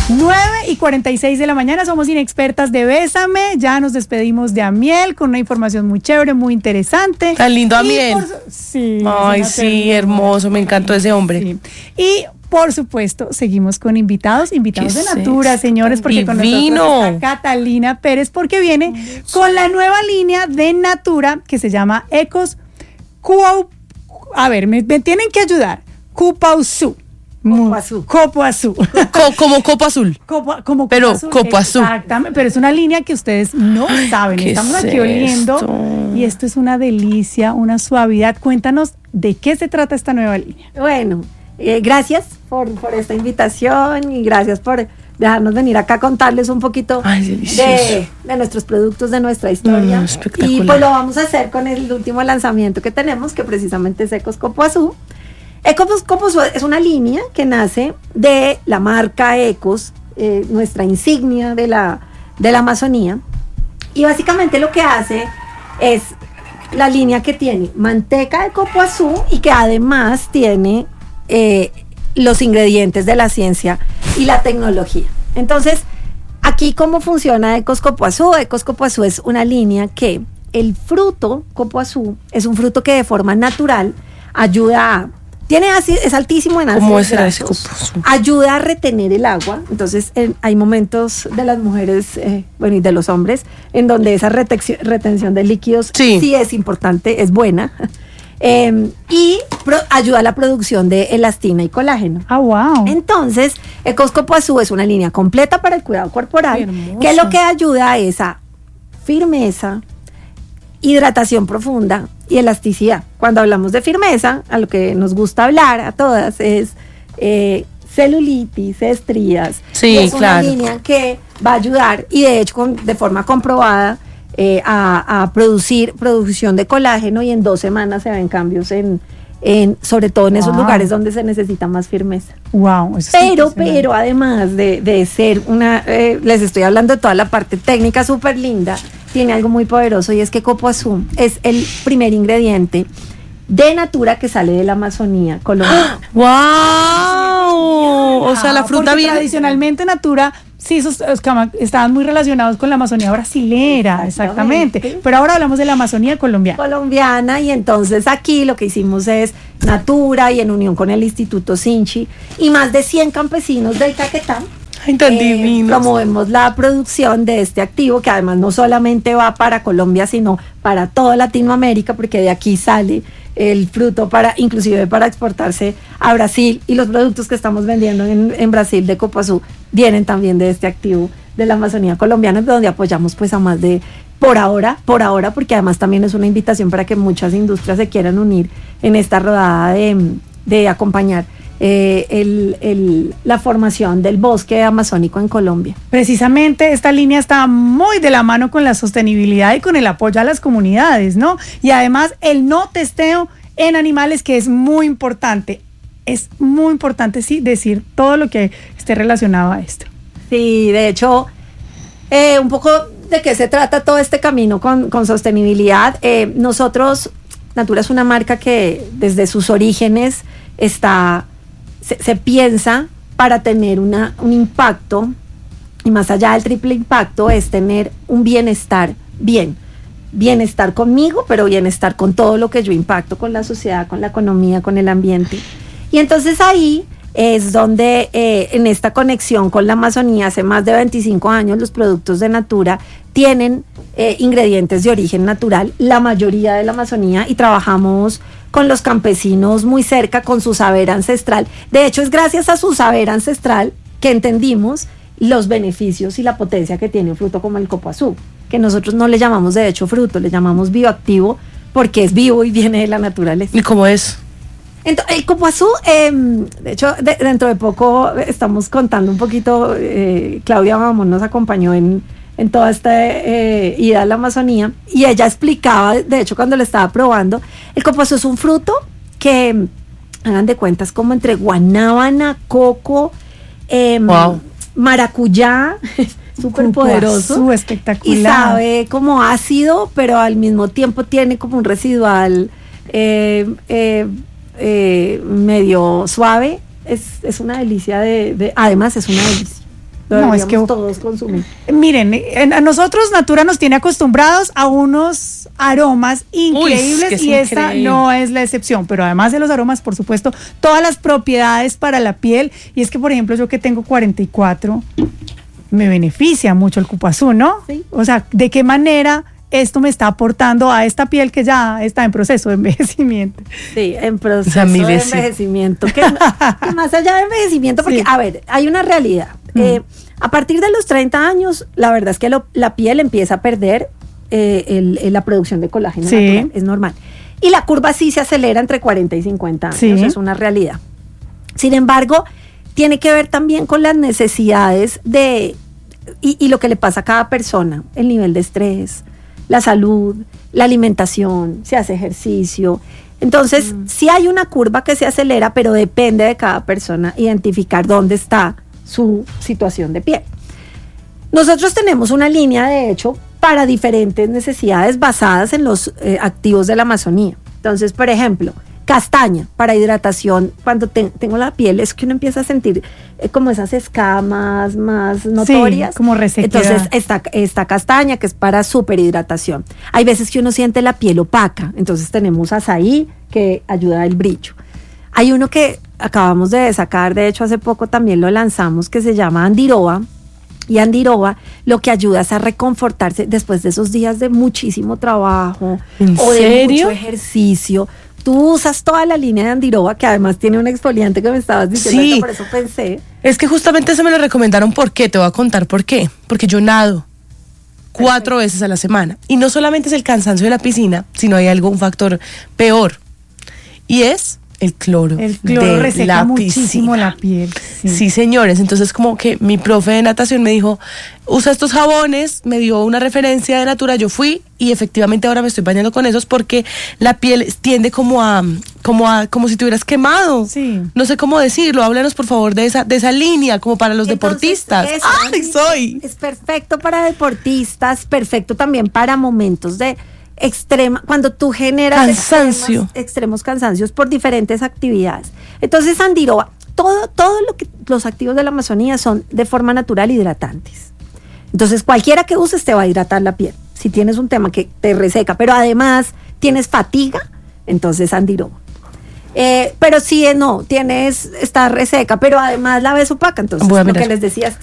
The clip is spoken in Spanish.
9:46 de la mañana, somos Inexpertas de Bésame. Ya nos despedimos de Amiel con una información muy chévere, muy interesante. Tan lindo Amiel. Sí. Ay, sí, hermoso, me encantó ese hombre. Sí. Y por supuesto, seguimos con invitados de Natura, señores, porque con nosotros está Catalina Pérez, porque viene con la nueva línea de Natura que se llama Ecos a ver, me tienen que ayudar. Copoazú. Copo Azul. Como Copo Azul. Pero Copo Azul. Exactamente, pero es una línea que ustedes no saben. Estamos aquí oliendo y esto es una delicia, una suavidad. Cuéntanos de qué se trata esta nueva línea. Bueno, gracias por esta invitación y gracias por dejarnos venir acá a contarles un poquito de nuestros productos, de nuestra historia. Y pues lo vamos a hacer con el último lanzamiento que tenemos, que precisamente es Ecos Copoazú. Ecos Copoazú es una línea que nace de la marca Ecos, nuestra insignia de la Amazonía, y básicamente lo que hace es la línea que tiene manteca de copoazú y que además tiene los ingredientes de la ciencia y la tecnología. Entonces, aquí ¿cómo funciona Ecos Copoazú? Ecos Copoazú es una línea que el fruto copoazú es un fruto que de forma natural es altísimo en ácidos ¿Cómo será grasos, ese copoazú? ayuda a retener el agua. Entonces hay momentos de las mujeres, y de los hombres, en donde esa retención de líquidos sí es importante, es buena. Y ayuda a la producción de elastina y colágeno. Wow. Entonces, Ecos Copoazú es una línea completa para el cuidado corporal, que lo que ayuda es a firmeza, hidratación profunda y elasticidad. Cuando hablamos de firmeza, a lo que nos gusta hablar a todas es celulitis, estrías. Sí, es una línea que va a ayudar, y de hecho de forma comprobada, a producción de colágeno, y en 2 semanas se ven cambios sobre todo en esos lugares donde se necesita más firmeza. Wow. Pero además de ser les estoy hablando de toda la parte técnica súper linda, tiene algo muy poderoso, y es que Copoazú es el primer ingrediente de Natura que sale de la Amazonía colombiana. ¡Wow! O sea, la fruta viene. Tradicionalmente Natura, sí, esos estaban muy relacionados con la Amazonía brasilera, exactamente. Pero ahora hablamos de la Amazonía colombiana. Y entonces aquí lo que hicimos es Natura, y en unión con el Instituto Sinchi y más de 100 campesinos del Caquetá, Tan divinos. promovemos la producción de este activo, que además no solamente va para Colombia, sino para toda Latinoamérica, porque de aquí sale el fruto inclusive para exportarse a Brasil, y los productos que estamos vendiendo en Brasil de Copoazú vienen también de este activo de la Amazonía colombiana, donde apoyamos pues a más de, por ahora, porque además también es una invitación para que muchas industrias se quieran unir en esta rodada de acompañar la formación del bosque amazónico en Colombia. Precisamente esta línea está muy de la mano con la sostenibilidad y con el apoyo a las comunidades, ¿no? Y además el no testeo en animales, que es muy importante. Es muy importante, sí, decir todo lo que esté relacionado a esto. Sí, de hecho, un poco de qué se trata todo este camino con sostenibilidad. Nosotros, Natura es una marca que desde sus orígenes se piensa para tener un impacto, y más allá del triple impacto es tener un bienestar bienestar conmigo, pero bienestar con todo lo que yo impacto, con la sociedad, con la economía, con el ambiente. Y entonces ahí es donde en esta conexión con la Amazonía, hace más de 25 años, los productos de Natura tienen ingredientes de origen natural, la mayoría de la Amazonía, y trabajamos con los campesinos muy cerca, con su saber ancestral. De hecho, es gracias a su saber ancestral que entendimos los beneficios y la potencia que tiene un fruto como el copoazú, que nosotros no le llamamos de hecho fruto, le llamamos bioactivo, porque es vivo y viene de la naturaleza. ¿Y cómo es? Entonces, el copoazú, de hecho, dentro de poco estamos contando un poquito, Claudia Mamón nos acompañó en toda esta ida a la Amazonía, y ella explicaba, de hecho, cuando lo estaba probando, el copoazú es un fruto que, hagan de cuentas, como entre guanábana, coco, maracuyá, súper poderoso, espectacular, y sabe como ácido, pero al mismo tiempo tiene como un residual medio suave. Es una delicia además es una delicia. No, es que todos consumir. Miren, a nosotros Natura nos tiene acostumbrados a unos aromas increíbles y esta no es la excepción, pero además de los aromas, por supuesto, todas las propiedades para la piel, y es que, por ejemplo, yo que tengo 44, me beneficia mucho el Cupazú, ¿no? Sí. O sea, ¿de qué manera esto me está aportando a esta piel que ya está en proceso de envejecimiento? Sí, en proceso de envejecimiento. Que más allá de envejecimiento, porque, a ver, hay una realidad. A partir de los 30 años, la verdad es que la piel empieza a perder la producción de colágeno natural, es normal. Y la curva sí se acelera entre 40 y 50 años, es una realidad. Sin embargo, tiene que ver también con las necesidades y lo que le pasa a cada persona, el nivel de estrés, la salud, la alimentación, si hace ejercicio. Entonces, sí hay una curva que se acelera, pero depende de cada persona identificar dónde está su situación de piel. Nosotros tenemos una línea, de hecho, para diferentes necesidades basadas en los activos de la Amazonía. Entonces, por ejemplo, castaña para hidratación. Cuando tengo la piel es que uno empieza a sentir como esas escamas más notorias. Sí, como resequedad. Entonces, esta castaña que es para superhidratación. Hay veces que uno siente la piel opaca. Entonces, tenemos azaí que ayuda al brillo. Hay uno que acabamos de sacar, de hecho hace poco también lo lanzamos, que se llama Andiroba. Y Andiroba lo que ayuda es a reconfortarse después de esos días de muchísimo trabajo o de mucho ejercicio. Tú usas toda la línea de Andiroba, que además tiene un exfoliante que me estabas diciendo, por eso pensé. Es que justamente se me lo recomendaron. ¿Por qué? Te voy a contar por qué. Porque yo nado 4 veces a la semana. Y no solamente es el cansancio de la piscina, sino hay un factor peor. Y es el cloro. El cloro reseca muchísimo la piel. Sí, señores. Entonces, como que mi profe de natación me dijo, usa estos jabones, me dio una referencia de Natura, yo fui y efectivamente ahora me estoy bañando con esos porque la piel tiende como si te hubieras quemado. Sí. No sé cómo decirlo. Háblanos, por favor, de esa línea, como para los deportistas. Es perfecto para deportistas, perfecto también para momentos de extrema, cuando tú generas extremos cansancios por diferentes actividades. Entonces, Andiroba, todo lo que los activos de la Amazonía son de forma natural hidratantes. Entonces, cualquiera que uses te va a hidratar la piel. Si tienes un tema que te reseca, pero además tienes fatiga, entonces Andiroba. Pero si está reseca, pero además la ves opaca, entonces lo que les decía